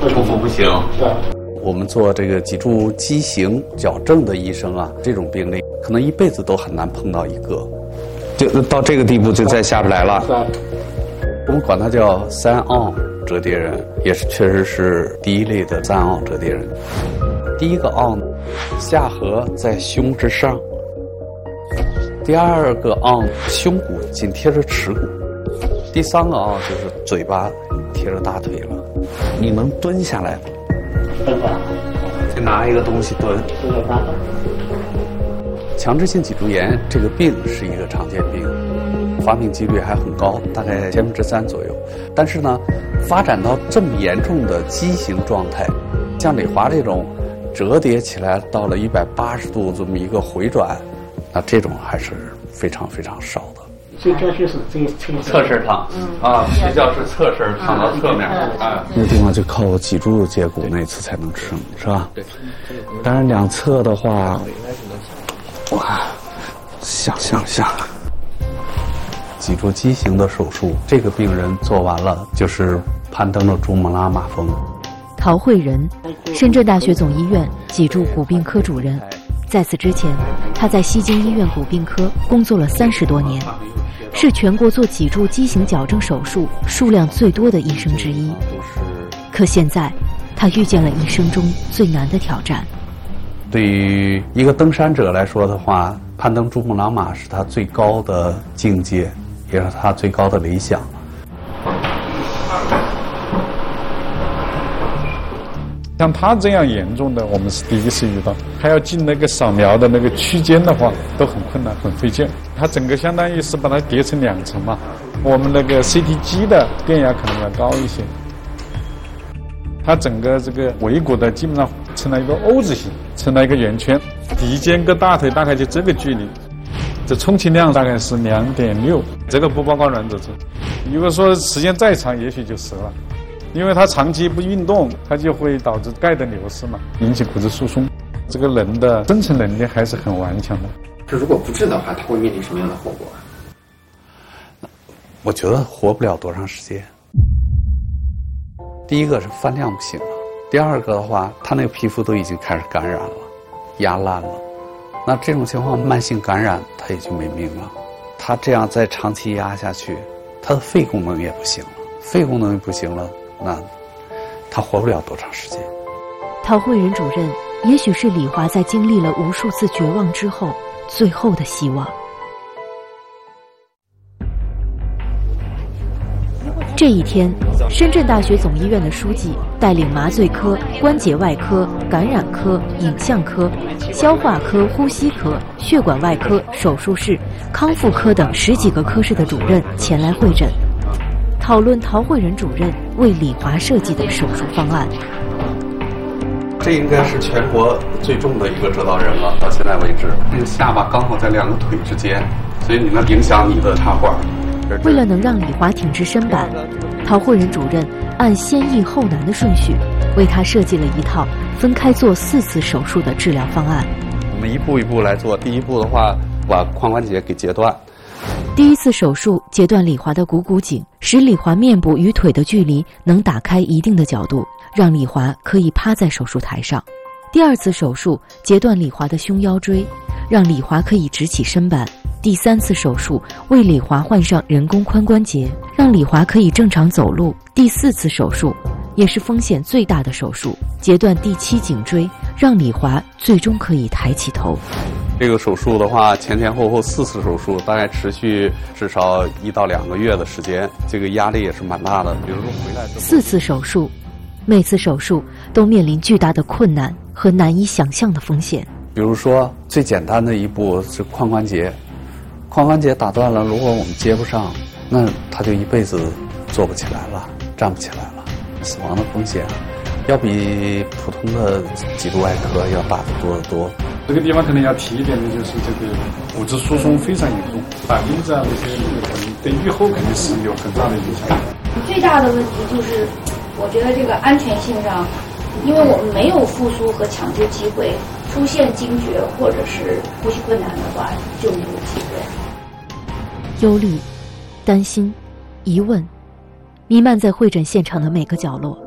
重复不行。 对。 我们做这个脊柱畸形矫正的医生啊，这种病例可能一辈子都很难碰到一个，就到这个地步就再下不来了。我们管它叫3奥折叠人，也是确实是第一类的3奥折叠人。第一个奥呢，下颌在胸之上；第二个奥，胸骨紧贴着耻骨；第三个奥就是嘴巴贴着大腿了。你能蹲下来吗？就拿一个东西蹲。强直性脊柱炎这个病是一个常见病，发病几率还很高，大概3%左右。但是呢，发展到这么严重的畸形状态，像李华这种折叠起来到了180度这么一个回转，那这种还是非常非常少的。 睡觉就是侧身躺，睡觉是侧身躺到侧面，那个地方就靠脊柱接骨那次才能撑，是吧？对。当然两侧的话，哇，想，脊柱畸形的手术，这个病人做完了就是攀登了珠穆朗玛峰。 陶慧仁，深圳大学总医院脊柱骨病科主任。在此之前，他在西京医院骨病科工作了30多年，是全国做脊柱畸形矫正手术数量最多的医生之一。可现在，他遇见了一生中最难的挑战。 对于一个登山者来说的话，攀登珠穆朗玛是他最高的境界，也是他最高的理想。 像他这样严重的，我们是第一次遇到。还要进那个扫描的那个区间的话，都很困难，很费劲。它整个相当于是把它叠成2层嘛。我们那个 CT 机的电压可能要高一些。它整个这个尾骨的基本上成了一个 O 字形，成了一个圆圈，鼻尖跟大腿大概就这个距离。这充气量大概是2.6，这个不包括软组织。如果说时间再长，也许就折了。因为他长期不运动，它就会导致钙的流失嘛，引起骨质疏松。这个人的生存能力还是很顽强的。 这如果不治的话，他会面临什么样的后果？ 我觉得活不了多长时间。第一个是饭量不行了，第二个的话，他那个皮肤都已经开始感染了，压烂了。那这种情况，慢性感染他也就没命了。他这样再长期压下去，他的肺功能也不行了。肺功能不行了，那他活不了多长时间。 陶慧仁主任也许是李华在经历了无数次绝望之后最后的希望。这一天，深圳大学总医院的书记带领麻醉科、关节外科、感染科、影像科、消化科、呼吸科、血管外科、手术室、康复科等10几个科室的主任前来会诊，讨论陶慧仁主任为李华设计的手术方案。 这应该是全国最重的一个折刀人了，到现在为止，这个下巴刚好在2个腿之间，所以你能影响你的插管。 为了能让李华挺直身板，陶慧仁主任按先易后难的顺序，为他设计了一套分开做4次手术的治疗方案。 我们一步一步来做，第一步的话，把髋关节给截断。 第一次手术截断李华的股骨颈，使李华面部与腿的距离能打开一定的角度，让李华可以趴在手术台上。第二次手术截断李华的胸腰椎，让李华可以直起身板。第3次手术为李华换上人工髋关节，让李华可以正常走路。第4次手术也是风险最大的手术，截断第7颈椎，让李华最终可以抬起头。 这个手术的话，前前后后4次手术，大概持续至少1到2个月的时间，这个压力也是蛮大的。比如说回来之后 4次手术，每次手术都面临巨大的困难和难以想象的风险。 比如说最简单的一步是髋关节，髋关节打断了，如果我们接不上，那他就一辈子坐不起来了，站不起来了，死亡的风险要比普通的脊柱外科要大得多得多。 这个地方可能要提一点的就是这个骨质疏松非常严重，反映在那些对预后肯定是有很大的影响。 最大的问题就是，我觉得这个安全性上，因为我们没有复苏和抢救机会，出现惊厥或者是呼吸困难的话，就没有机会。 忧虑、担心、疑问，弥漫在会诊现场的每个角落。